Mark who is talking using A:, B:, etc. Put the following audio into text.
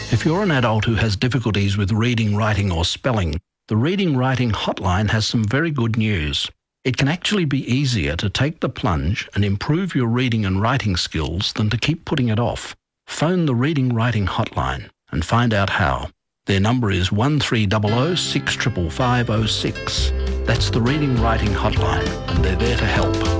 A: If you're an adult who has difficulties with reading, writing or spelling, the Reading Writing Hotline has some very good news. It can actually be easier to take the plunge and improve your reading and writing skills than to keep putting it off. Phone the Reading Writing Hotline and find out how. Their number is 1300 655 06. That's the Reading Writing Hotline, and they're there to help.